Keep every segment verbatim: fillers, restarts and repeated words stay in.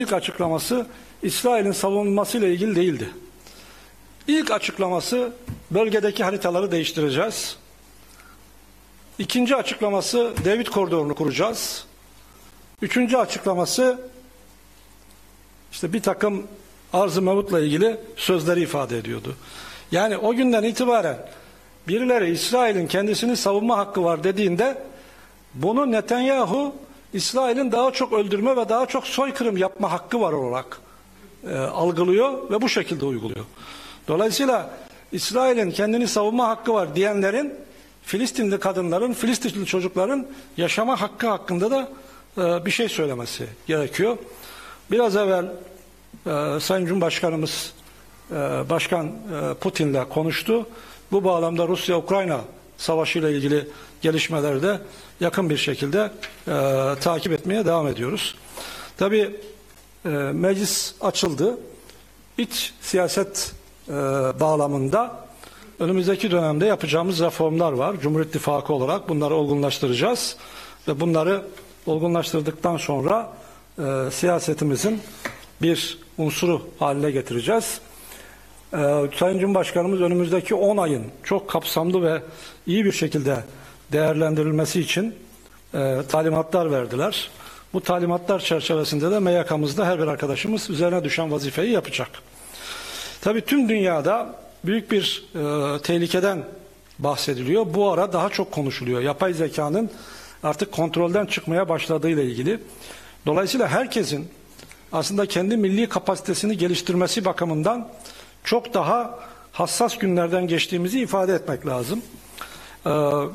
İlk açıklaması İsrail'in savunmasıyla ilgili değildi. İlk açıklaması bölgedeki haritaları değiştireceğiz. İkinci açıklaması David koridorunu kuracağız. Üçüncü açıklaması işte bir takım arz-ı mevutla ilgili sözleri ifade ediyordu. Yani o günden itibaren birileri İsrail'in kendisini savunma hakkı var dediğinde bunu Netanyahu İsrail'in daha çok öldürme ve daha çok soykırım yapma hakkı var olarak e, algılıyor ve bu şekilde uyguluyor. Dolayısıyla İsrail'in kendini savunma hakkı var diyenlerin Filistinli kadınların, Filistinli çocukların yaşama hakkı hakkında da e, bir şey söylemesi gerekiyor. Biraz evvel e, Sayın Cumhurbaşkanımız e, Başkan e, Putin'le konuştu. Bu bağlamda Rusya-Ukrayna savaşı ile ilgili gelişmeleri de yakın bir şekilde e, takip etmeye devam ediyoruz. Tabii e, meclis açıldı. İç siyaset e, bağlamında önümüzdeki dönemde yapacağımız reformlar var. Cumhur İttifakı olarak bunları olgunlaştıracağız ve bunları olgunlaştırdıktan sonra e, siyasetimizin bir unsuru haline getireceğiz. Ee, Sayın Cumhurbaşkanımız önümüzdeki on ayın çok kapsamlı ve iyi bir şekilde değerlendirilmesi için e, talimatlar verdiler. Bu talimatlar çerçevesinde de M Y K'mızda her bir arkadaşımız üzerine düşen vazifeyi yapacak. Tabii tüm dünyada büyük bir e, tehlikeden bahsediliyor. Bu ara daha çok konuşuluyor. Yapay zekanın artık kontrolden çıkmaya başladığıyla ilgili. Dolayısıyla herkesin aslında kendi milli kapasitesini geliştirmesi bakımından çok daha hassas günlerden geçtiğimizi ifade etmek lazım. Ee,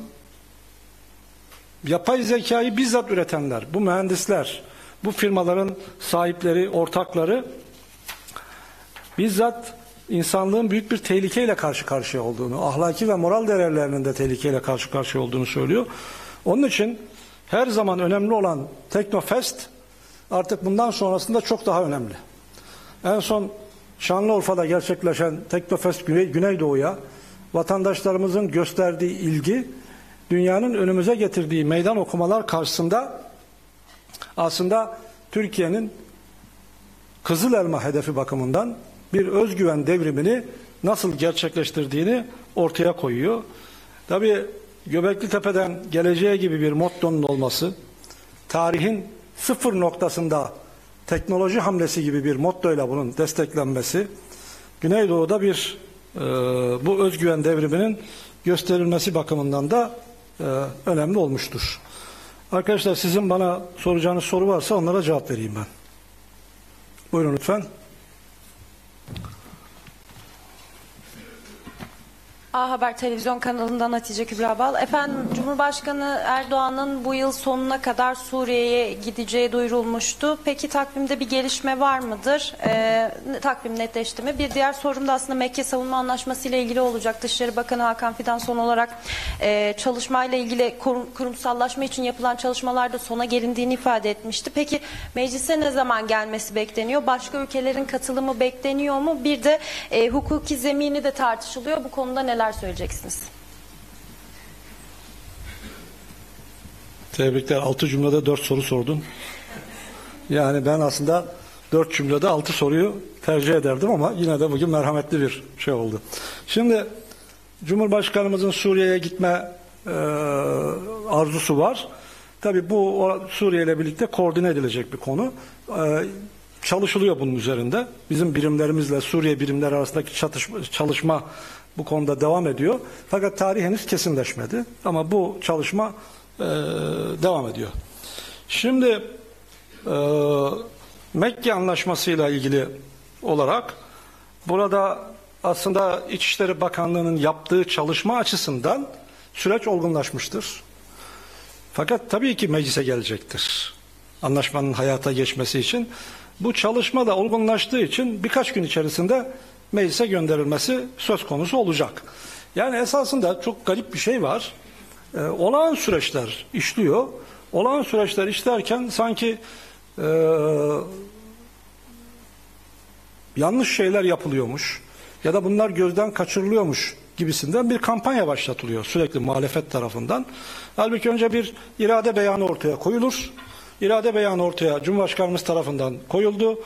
yapay zekayı bizzat üretenler, bu mühendisler, bu firmaların sahipleri, ortakları bizzat insanlığın büyük bir tehlikeyle karşı karşıya olduğunu, ahlaki ve moral değerlerinin de tehlikeyle karşı karşıya olduğunu söylüyor. Onun için her zaman önemli olan Teknofest artık bundan sonrasında çok daha önemli. En son Şanlıurfa'da gerçekleşen Teknofest Güney, Güneydoğu'ya vatandaşlarımızın gösterdiği ilgi, dünyanın önümüze getirdiği meydan okumalar karşısında aslında Türkiye'nin Kızıl Elma hedefi bakımından bir özgüven devrimini nasıl gerçekleştirdiğini ortaya koyuyor. Tabii Göbekli Tepe'den geleceğe gibi bir mottonun olması, tarihin sıfır noktasında teknoloji hamlesi gibi bir mottoyla bunun desteklenmesi, Güneydoğu'da bir e, bu özgüven devriminin gösterilmesi bakımından da e, önemli olmuştur. Arkadaşlar sizin bana soracağınız soru varsa onlara cevap vereyim ben. Buyurun lütfen. A Haber Televizyon kanalından Hatice Kübra Bal. Efendim, Cumhurbaşkanı Erdoğan'ın bu yıl sonuna kadar Suriye'ye gideceği duyurulmuştu. Peki takvimde bir gelişme var mıdır? Ee, takvim netleşti mi? Bir diğer sorum da aslında Mekke Savunma Anlaşması ile ilgili olacak. Dışişleri Bakanı Hakan Fidan son olarak e, çalışmayla ilgili kurum, kurumsallaşma için yapılan çalışmalarda sona gelindiğini ifade etmişti. Peki meclise ne zaman gelmesi bekleniyor? Başka ülkelerin katılımı bekleniyor mu? Bir de e, hukuki zemini de tartışılıyor. Bu konuda neler söyleyeceksiniz? Tebrikler. Altı cümlede dört soru sordun. Yani ben aslında dört cümlede altı soruyu tercih ederdim ama yine de bugün merhametli bir şey oldu. Şimdi Cumhurbaşkanımızın Suriye'ye gitme e, arzusu var. Tabii bu o, Suriye ile birlikte koordine edilecek bir konu. E, çalışılıyor bunun üzerinde. Bizim birimlerimizle Suriye birimleri arasındaki çatışma, çalışma bu konuda devam ediyor. Fakat tarih henüz kesinleşmedi. Ama bu çalışma e, devam ediyor. Şimdi e, Mekke Anlaşması'yla ilgili olarak burada aslında İçişleri Bakanlığı'nın yaptığı çalışma açısından süreç olgunlaşmıştır. Fakat tabii ki meclise gelecektir. Anlaşmanın hayata geçmesi için. Bu çalışma da olgunlaştığı için birkaç gün içerisinde meclise gönderilmesi söz konusu olacak. Yani esasında çok garip bir şey var. Ee, olağan süreçler işliyor. Olağan süreçler işlerken sanki e, yanlış şeyler yapılıyormuş ya da bunlar gözden kaçırılıyormuş gibisinden bir kampanya başlatılıyor sürekli muhalefet tarafından. Halbuki önce bir irade beyanı ortaya koyulur. irade beyanı ortaya Cumhurbaşkanımız tarafından koyuldu.